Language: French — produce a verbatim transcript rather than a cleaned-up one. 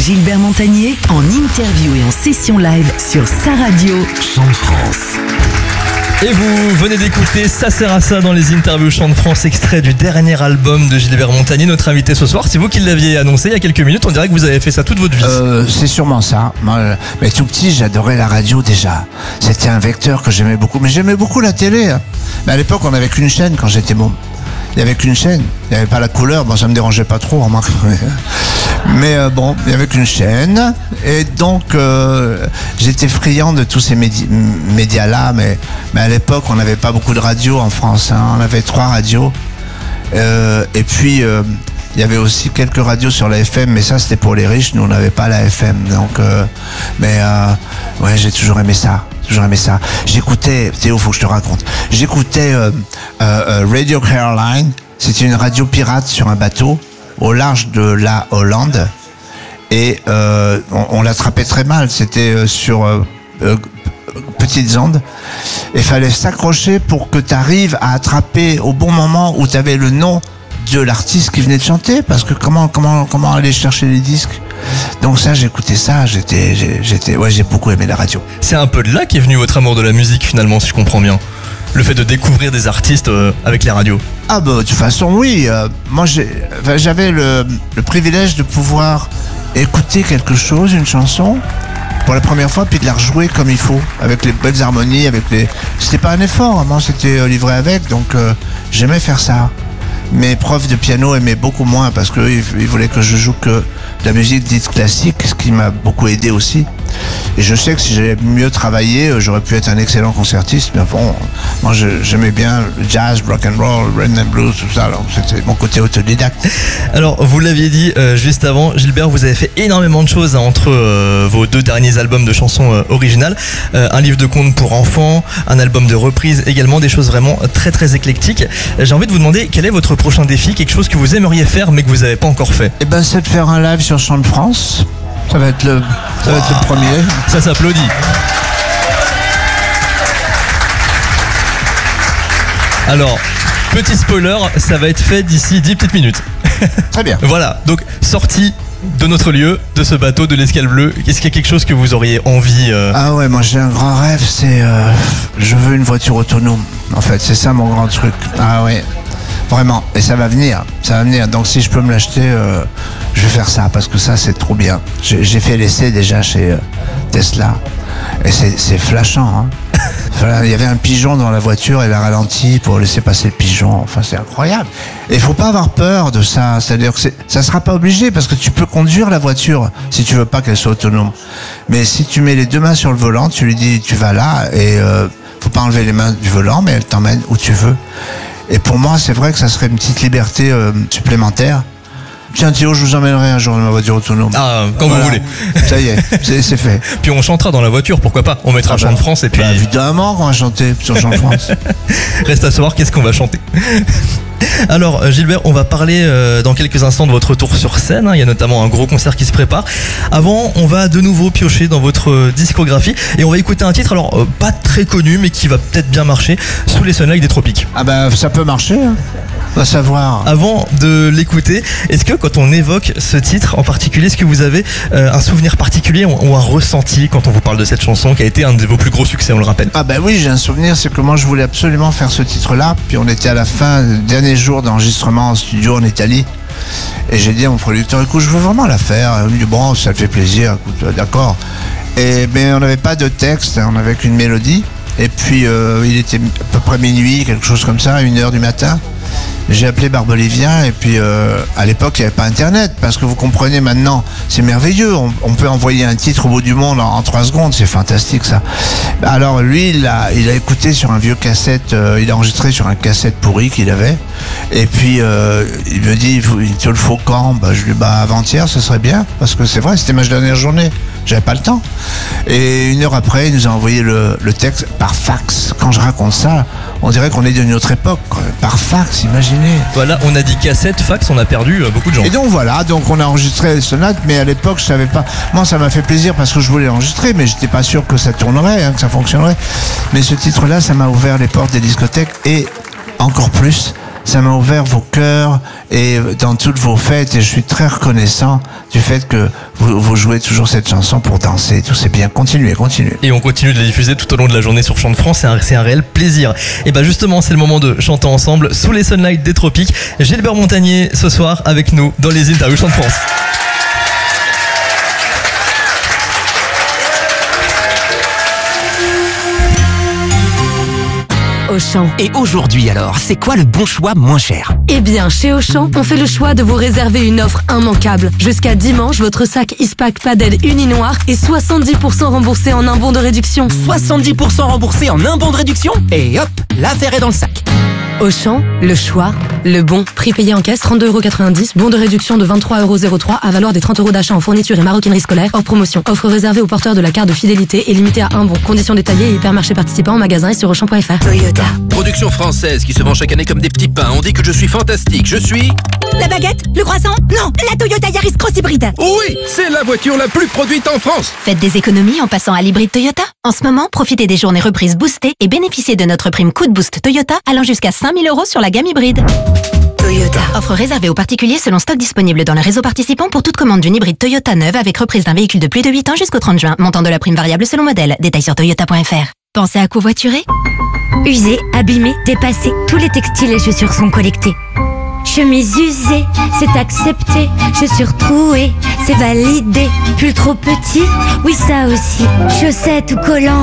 Gilbert Montagnier en interview et en session live sur sa radio Chant de France. Et vous venez d'écouter Ça sert à ça dans les interviews Chant de France, extrait du dernier album de Gilbert Montagnier, notre invité ce soir. C'est vous qui l'aviez annoncé il y a quelques minutes, on dirait que vous avez fait ça toute votre vie. Euh, c'est sûrement ça. Moi, mais tout petit, j'adorais la radio déjà. C'était un vecteur que j'aimais beaucoup. Mais j'aimais beaucoup la télé. Mais à l'époque, on n'avait qu'une chaîne quand j'étais môme. Il n'y avait qu'une chaîne. Il n'y avait pas la couleur. Bon, ça me dérangeait pas trop, remarque. Mais euh, bon, il n'y avait qu'une chaîne. Et donc, euh, j'étais friand de tous ces médi- médias-là. Mais, mais à l'époque, on n'avait pas beaucoup de radios en France. Hein. On avait trois radios. Euh, et puis, euh, il y avait aussi quelques radios sur la F M. Mais ça, c'était pour les riches. Nous, on n'avait pas la F M. Donc, euh, mais euh, ouais, j'ai toujours aimé ça. Toujours aimé ça. J'écoutais, Théo, faut que je te raconte. J'écoutais euh, euh, Radio Caroline. C'était une radio pirate sur un bateau au large de la Hollande. Et euh, on, on l'attrapait très mal. C'était euh, sur euh, euh, petites ondes. Et fallait s'accrocher pour que tu arrives à attraper au bon moment où tu avais le nom de l'artiste qui venait de chanter. Parce que comment, comment, comment aller chercher les disques? Donc ça, j'écoutais ça, j'étais, j'étais, ouais, j'ai beaucoup aimé la radio. C'est un peu de là qu'est venu votre amour de la musique finalement, si je comprends bien. Le fait de découvrir des artistes euh, avec les radios. Ah bah de toute façon oui. Euh, moi j'ai, enfin, j'avais le, le privilège de pouvoir écouter quelque chose, une chanson, pour la première fois, puis de la rejouer comme il faut, avec les belles harmonies, avec les. C'était pas un effort, moi c'était euh, livré avec, donc euh, j'aimais faire ça. Mes profs de piano aimaient beaucoup moins parce qu'ils ils voulaient que je joue que de la musique dite classique, ce qui m'a beaucoup aidé aussi. Et je sais que si j'avais mieux travaillé, j'aurais pu être un excellent concertiste. Mais bon, moi je, j'aimais bien le jazz, rock and roll, rhythm and blues, tout ça. Alors c'était mon côté autodidacte. Alors vous l'aviez dit euh, juste avant, Gilbert, vous avez fait énormément de choses hein, entre euh, vos deux derniers albums de chansons euh, originales, euh, un livre de contes pour enfants, un album de reprises, également des choses vraiment très très éclectiques. J'ai envie de vous demander quel est votre prochain défi, quelque chose que vous aimeriez faire mais que vous n'avez pas encore fait. Eh ben c'est de faire un live sur Chant de France. Ça va être le, ça va wow. être le premier. Ça s'applaudit. Alors, petit spoiler, ça va être fait d'ici dix petites minutes. Très bien. Voilà, donc sortie de notre lieu, de ce bateau, de l'Escale Bleue. Est-ce qu'il y a quelque chose que vous auriez envie euh... Ah ouais, moi j'ai un grand rêve, c'est euh, je veux une voiture autonome. En fait, c'est ça mon grand truc. Ah ouais. Vraiment, et ça va venir, ça va venir. Donc si je peux me l'acheter, euh, je vais faire ça parce que ça c'est trop bien. J'ai, j'ai fait l'essai déjà chez euh, Tesla et c'est, c'est flashant. Hein. Voilà, il y avait un pigeon dans la voiture et elle a ralenti pour laisser passer le pigeon. Enfin c'est incroyable. Et il faut pas avoir peur de ça. C'est-à-dire que c'est, ça sera pas obligé parce que tu peux conduire la voiture si tu veux pas qu'elle soit autonome. Mais si tu mets les deux mains sur le volant, tu lui dis tu vas là et euh, faut pas enlever les mains du volant, mais elle t'emmène où tu veux. Et pour moi, c'est vrai que ça serait une petite liberté euh, supplémentaire. Tiens Théo, je vous emmènerai un jour dans ma voiture autonome. Ah, quand voilà. Vous voulez. Ça y est, c'est, c'est fait. Puis on chantera dans la voiture, pourquoi pas. On mettra ah Chant bah, de France et puis... Bah, évidemment qu'on va chanter sur Chant de France. Reste à savoir qu'est-ce qu'on va chanter. Alors Gilbert, on va parler euh, dans quelques instants de votre retour sur scène, hein. Il y a notamment un gros concert qui se prépare. Avant, on va de nouveau piocher dans votre euh, discographie et on va écouter un titre, alors euh, pas très connu mais qui va peut-être bien marcher, Sous les Sunlight des Tropiques. Ah bah ça peut marcher, hein. On va savoir. Avant de l'écouter, est-ce que quand on évoque ce titre en particulier, est-ce que vous avez euh, un souvenir particulier ou un ressenti quand on vous parle de cette chanson qui a été un de vos plus gros succès, on le rappelle? Ah bah oui, j'ai un souvenir, c'est que moi je voulais absolument faire ce titre-là, puis on était à la fin, le dernier jour d'enregistrement en studio en Italie, et j'ai dit à mon producteur, écoute, je veux vraiment la faire. Il me dit, bon, ça te fait plaisir, écoute, d'accord. Et, mais on n'avait pas de texte, on n'avait qu'une mélodie, et puis euh, il était à peu près minuit, quelque chose comme ça, une heure du matin. J'ai appelé Barbelivien et puis euh, à l'époque il n'y avait pas internet parce que vous comprenez maintenant c'est merveilleux, on, on peut envoyer un titre au bout du monde en, en trois secondes, c'est fantastique ça. Alors lui il a, il a écouté sur un vieux cassette, euh, il a enregistré sur un cassette pourri qu'il avait et puis euh, il me dit il te le faut quand? Bah, je lui dis bah avant-hier ce serait bien parce que c'est vrai c'était ma dernière journée, j'avais pas le temps. Et une heure après il nous a envoyé le, le texte par fax. Quand je raconte ça on dirait qu'on est d'une autre époque, quoi. Par fax, imaginez. Voilà, on a dit cassette, fax, on a perdu euh, beaucoup de gens. Et donc voilà, donc on a enregistré les sonates, mais à l'époque je savais pas. Moi ça m'a fait plaisir parce que je voulais l'enregistrer, mais j'étais pas sûr que ça tournerait, hein, que ça fonctionnerait. Mais ce titre-là, ça m'a ouvert les portes des discothèques et encore plus ça m'a ouvert vos cœurs et dans toutes vos fêtes, et je suis très reconnaissant du fait que vous, vous jouez toujours cette chanson pour danser. Tout c'est bien. Continuez, continuez. Et on continue de la diffuser tout au long de la journée sur Chant de France. C'est un, c'est un réel plaisir. Et bah justement, c'est le moment de chanter ensemble sous les sunlights des tropiques. Gilbert Montagnier ce soir avec nous dans les interviews Chant de France. Auchan. Et aujourd'hui alors, c'est quoi le bon choix moins cher? Eh bien, chez Auchan, on fait le choix de vous réserver une offre immanquable. Jusqu'à dimanche, votre sac Ispac Padel uni noir est soixante-dix pour cent remboursé en un bon de réduction. soixante-dix pour cent remboursé en un bon de réduction? Et hop, l'affaire est dans le sac. Auchan, le choix, le bon. Prix payé en caisse, trente-deux euros quatre-vingt-dix. Bon de réduction de vingt-trois euros zéro trois à valoir des trente euros d'achat en fourniture et maroquinerie scolaire. Hors promotion. Offre réservée aux porteurs de la carte de fidélité et limitée à un bon. Conditions détaillées et hypermarchés participants en magasin et sur auchan point f r. Toyota. Production française qui se vend chaque année comme des petits pains. On dit que je suis fantastique. Je suis... La baguette? Le croissant? Non, la Toyota Yaris Cross Hybride. Oui, c'est la voiture la plus produite en France. Faites des économies en passant à l'hybride Toyota. En ce moment, profitez des journées reprises boostées et bénéficiez de notre prime coup de boost Toyota allant jusqu'à cinq mille euros sur la gamme hybride. Toyota. Offre réservée aux particuliers selon stock disponible dans le réseau participant pour toute commande d'une hybride Toyota neuve avec reprise d'un véhicule de plus de huit ans jusqu'au trente juin. Montant de la prime variable selon modèle. Détails sur toyota point f r. Pensez à covoiturer? Usés, abîmés, dépassés, tous les textiles et chaussures sont collectés. Chemise usée, c'est accepté. Chaussures trouées, c'est validé. Pull trop petit, oui ça aussi. Chaussettes ou collants.